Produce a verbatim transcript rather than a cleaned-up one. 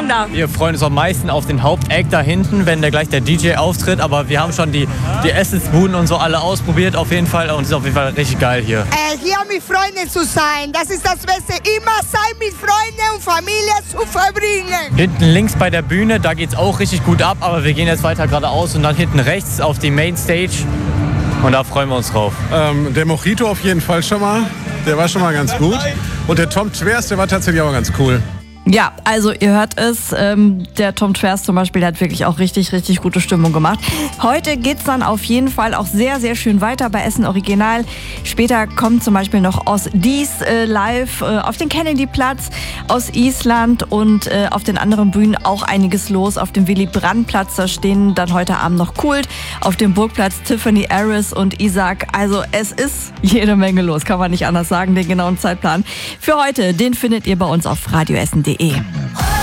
Stimmung da? Wir freuen uns am meisten auf den Hauptact da hinten, wenn da gleich der D J auftritt. Aber wir haben schon die, die Essensbuden und so alle ausprobiert auf jeden Fall. Und es ist auf jeden Fall richtig geil hier. Äh, hier mit Freunden zu sein, das ist das Beste. Immer Zeit mit Freunden und Familie zu verbringen. Hinten links bei der Bühne, da geht's auch richtig gut ab. Aber wir gehen jetzt weiter geradeaus und dann hinten rechts auf die Mainstage. Und da freuen wir uns drauf. Ähm, der Mojito auf jeden Fall schon mal. Der war schon mal ganz gut. Und der Tom Twers, der war tatsächlich auch ganz cool. Ja, also ihr hört es, ähm, der Tom Twers zum Beispiel, der hat wirklich auch richtig, richtig gute Stimmung gemacht. Heute geht's dann auf jeden Fall auch sehr, sehr schön weiter bei Essen Original. Später kommt zum Beispiel noch aus Dies äh, live äh, auf den Kennedy-Platz, aus Island und äh, auf den anderen Bühnen auch einiges los. Auf dem Willy-Brandt-Platz, da stehen dann heute Abend noch Kult. Auf dem Burgplatz Tiffany Harris und Isaac. Also es ist jede Menge los, kann man nicht anders sagen, den genauen Zeitplan. Für heute, den findet ihr bei uns auf radioessen punkt de.